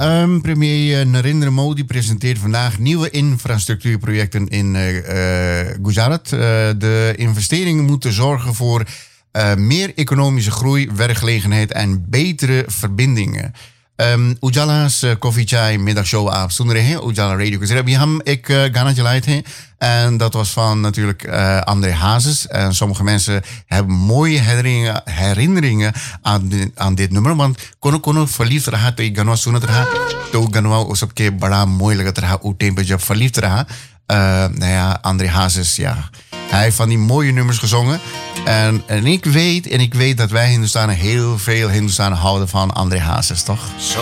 Premier Narendra Modi presenteert vandaag nieuwe infrastructuurprojecten in Gujarat. De investeringen moeten zorgen voor meer economische groei, werkgelegenheid en betere verbindingen. Ujala's Coffee Chai middagshow आप सुन रहे हैं Ujala Radio Gujarat. अभी हम एक गाना चलाए थे en dat was van natuurlijk André Hazes. En sommige mensen hebben mooie herinneringen aan dit nummer. Want कोनो verliefd रहा तो ये गाना सुनत रहा तो गाना वो सबके बड़ा मोह लगत रहा उस टाइम पे जब verliefd रहा. Nou ja, André Hazes, ja. Hij heeft van die mooie nummers gezongen. En ik weet dat wij Hindustanen heel veel Hindustanen houden van André Hazes, toch?